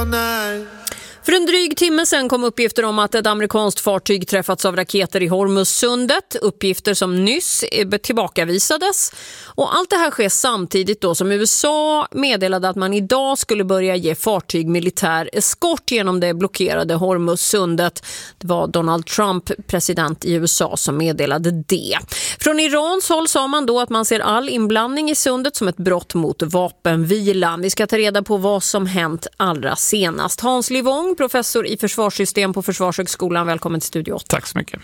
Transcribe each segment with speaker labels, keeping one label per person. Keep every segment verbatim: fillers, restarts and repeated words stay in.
Speaker 1: all night.
Speaker 2: För en dryg timme sedan kom uppgifter om att ett amerikanskt fartyg träffats av raketer i Hormuzsundet. Uppgifter som nyss tillbakavisades. Och allt det här sker samtidigt då som U S A meddelade att man idag skulle börja ge fartyg militär eskort genom det blockerade Hormuzsundet. Det var Donald Trump, president i U S A, som meddelade det. Från Irans håll sa man då att man ser all inblandning i sundet som ett brott mot vapenvila. Vi ska ta reda på vad som hänt allra senast. Hans Livong, professor i försvarssystem på Försvarshögskolan. Välkommen till studio åtta.
Speaker 3: Tack så mycket.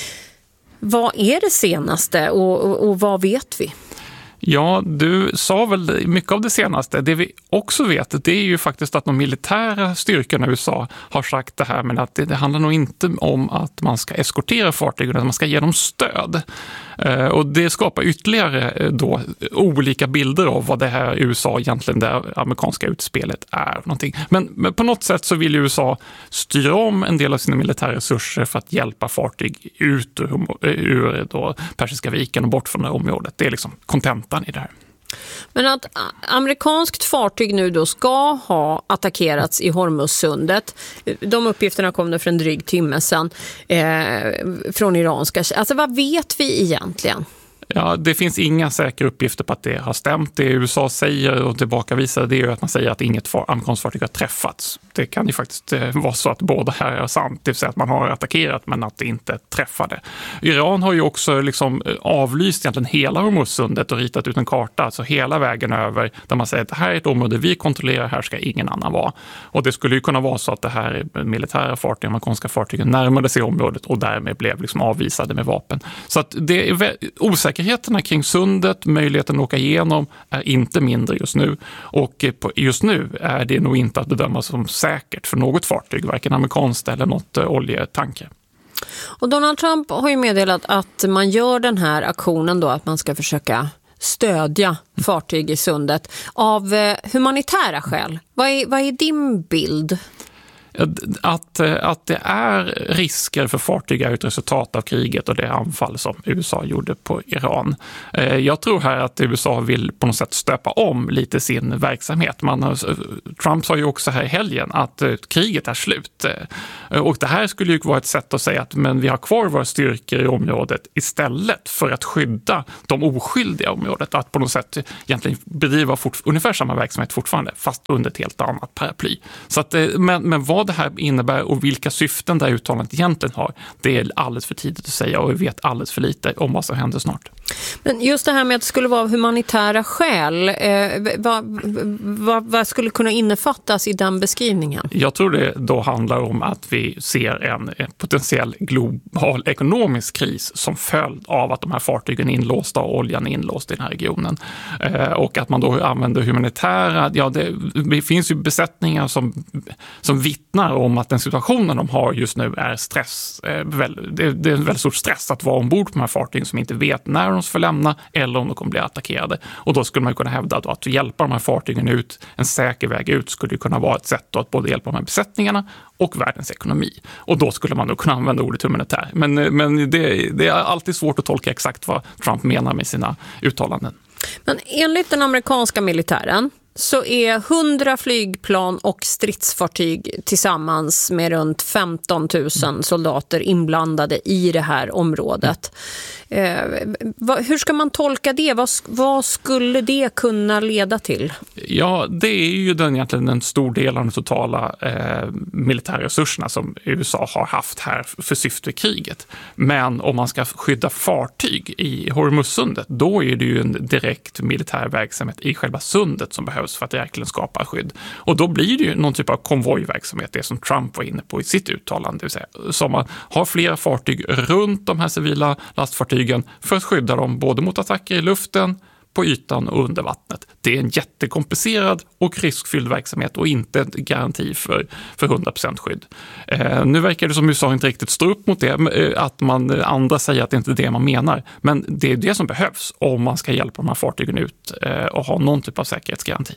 Speaker 2: Vad är det senaste och, och, och vad vet vi?
Speaker 3: Ja, du sa väl mycket av det senaste. Det vi också vet, det är ju faktiskt att de militära styrkorna i U S A har sagt det här, men att det, det handlar nog inte om att man ska eskortera fartyg, utan att man ska ge dem stöd. Eh, och det skapar ytterligare då olika bilder av vad det här U S A egentligen, det amerikanska utspelet är någonting. Men, men på något sätt så vill U S A styra om en del av sina militära resurser för att hjälpa fartyg ut ur, ur då Persiska viken och bort från det här området. Det är liksom kontentan i det här.
Speaker 2: Men att amerikanskt fartyg nu då ska ha attackerats i Hormuzsundet, de uppgifterna kom det för en dryg timme sedan eh, från iranska. Alltså vad vet vi egentligen?
Speaker 3: Ja, det finns inga säkra uppgifter på att det har stämt. Det U S A säger och tillbakavisar, det är ju att man säger att inget far- amerikanskt fartyg har träffats. Det kan ju faktiskt eh, vara så att båda här är sant, det vill säga att man har attackerat men att det inte träffade. Iran har ju också liksom avlyst egentligen hela Hormuzsundet och ritat ut en karta, alltså hela vägen över, där man säger att det här är ett område vi kontrollerar, här ska ingen annan vara. Och det skulle ju kunna vara så att det här militära fartyg, amerikanska fartygen närmade sig området och därmed blev liksom avvisade med vapen. Så att det är vä- osäkert. Säkerheterna kring sundet, möjligheten att åka igenom, är inte mindre just nu. Och just nu är det nog inte att bedöma som säkert för något fartyg, varken amerikanskt eller något oljetanker.
Speaker 2: Och Donald Trump har ju meddelat att man gör den här aktionen då, att man ska försöka stödja fartyg i sundet av humanitära skäl. Vad är, vad är din bild?
Speaker 3: Att, att det är risker för fartyg är ett resultat av kriget och det anfall som U S A gjorde på Iran. Jag tror här att U S A vill på något sätt stöpa om lite sin verksamhet. Man har, Trump sa ju också här i helgen att kriget är slut. Och det här skulle ju vara ett sätt att säga att men vi har kvar våra styrkor i området istället för att skydda de oskyldiga i området. Att på något sätt egentligen bedriva fort, ungefär samma verksamhet fortfarande, fast under ett helt annat paraply. Så att, men, men vad det här innebär och vilka syften det här uttalandet egentligen har, det är alldeles för tidigt att säga och vi vet alldeles för lite om vad som händer snart.
Speaker 2: Men just det här med att det skulle vara humanitära skäl, eh, vad, vad, vad skulle kunna innefattas i den beskrivningen?
Speaker 3: Jag tror det då handlar om att vi ser en, en potentiell global ekonomisk kris som följd av att de här fartygen är inlåsta och oljan är inlåst i den här regionen. Eh, och att man då använder humanitära, ja det, det finns ju besättningar som, som vittnar om att den situationen de har just nu är stress. Eh, väl, det, det är en väldigt stor stress att vara ombord på de här fartygen som inte vet när de ska lämna eller om de kommer bli attackerade. Och då skulle man kunna hävda att, att hjälpa de här fartygen ut, en säker väg ut skulle kunna vara ett sätt att både hjälpa de här besättningarna och världens ekonomi. Och då skulle man då kunna använda ordet humanitär. Men, men det, det är alltid svårt att tolka exakt vad Trump menar med sina uttalanden.
Speaker 2: Men enligt den amerikanska militären så är hundra flygplan och stridsfartyg tillsammans med runt femton tusen soldater inblandade i det här området. Eh, vad, hur ska man tolka det? Vad, vad skulle det kunna leda till?
Speaker 3: Ja, det är ju den, egentligen en stor del av de totala eh, militära resurserna som U S A har haft här för syfte i kriget. Men om man ska skydda fartyg i Hormuzsundet, då är det ju en direkt militär verksamhet i själva sundet som behövs för att verkligen skapa skydd. Och då blir det ju någon typ av konvojverksamhet, det som Trump var inne på i sitt uttalande, det vill säga, som man har flera fartyg runt de här civila lastfartygen för att skydda dem både mot attacker i luften, på ytan och under vattnet. Det är en jättekomplicerad och riskfylld verksamhet och inte en garanti för, för hundra procent skydd. Eh, nu verkar det som U S A inte riktigt stå upp mot det, att man, andra säger att det inte är det man menar. Men det är det som behövs om man ska hjälpa de här fartygen ut eh, och ha någon typ av säkerhetsgaranti.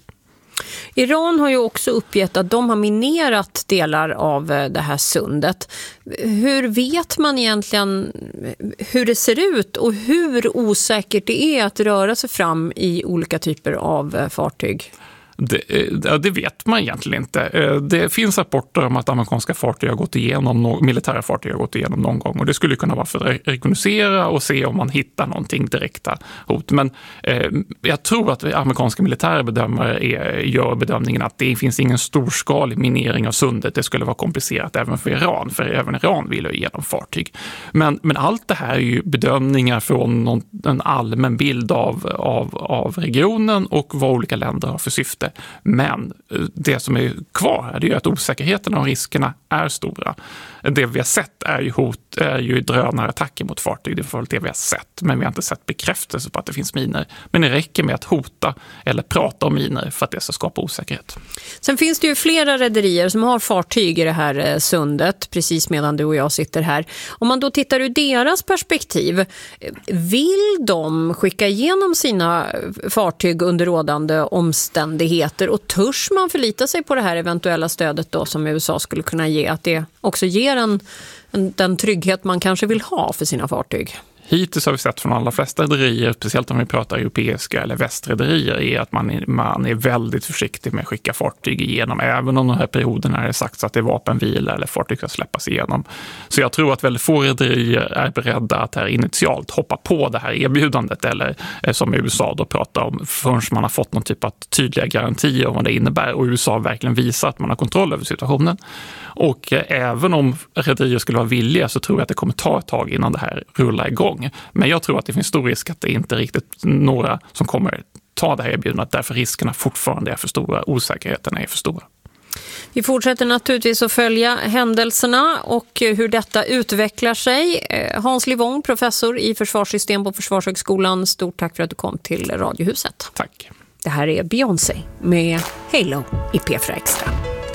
Speaker 2: Iran har ju också uppgett att de har minerat delar av det här sundet. Hur vet man egentligen hur det ser ut och hur osäkert det är att röra sig fram i olika typer av fartyg?
Speaker 3: Det, det vet man egentligen inte. Det finns rapporter om att amerikanska fartyg har gått igenom, militära fartyg har gått igenom någon gång, och det skulle kunna vara för att rekognosera och se om man hittar någonting direkta hot. Men eh, jag tror att amerikanska militära bedömare är, gör bedömningen att det finns ingen storskalig minering av sundet. Det skulle vara komplicerat även för Iran, för även Iran vill ju igenom fartyg. Men, men allt det här är ju bedömningar från någon, en allmän bild av, av, av regionen och vad olika länder har för syfte. Men det som är kvar är det ju att osäkerheterna och riskerna är stora. Det vi har sett är ju hot, är ju drönarattacker mot fartyg. Det är väl det vi har sett, men vi har inte sett bekräftelse på att det finns miner. Men det räcker med att hota eller prata om miner för att det ska skapa osäkerhet.
Speaker 2: Sen finns det ju flera rederier som har fartyg i det här sundet, precis medan du och jag sitter här. Om man då tittar ur deras perspektiv, vill de skicka igenom sina fartyg under rådande omständigheter, och törs man förlita sig på det här eventuella stödet då som U S A skulle kunna ge, att det också ger en, en, den trygghet man kanske vill ha för sina fartyg?
Speaker 3: Hittills har vi sett från alla flesta rederier, speciellt om vi pratar europeiska eller västrederier, är att man är, man är väldigt försiktig med att skicka fartyg igenom, även om de här perioderna är sagt att det är vapenvila eller fartyg ska släppas igenom. Så jag tror att väldigt få rederier är beredda att här initialt hoppa på det här erbjudandet, eller som U S A då pratar om, förrän man har fått någon typ av tydliga garantier om vad det innebär, och U S A verkligen visar att man har kontroll över situationen. Och även om rederier skulle vara villiga, så tror jag att det kommer ta ett tag innan det här rullar igång. Men jag tror att det finns stor risk att det inte är riktigt några som kommer ta det här erbjudandet, därför riskerna fortfarande är för stora, osäkerheterna är för stora.
Speaker 2: Vi fortsätter naturligtvis att följa händelserna och hur detta utvecklar sig. Hans Livong, professor i försvarssystem på Försvarshögskolan, stort tack för att du kom till Radiohuset.
Speaker 3: Tack.
Speaker 2: Det här är Beyoncé med Halo i P fyra Extra.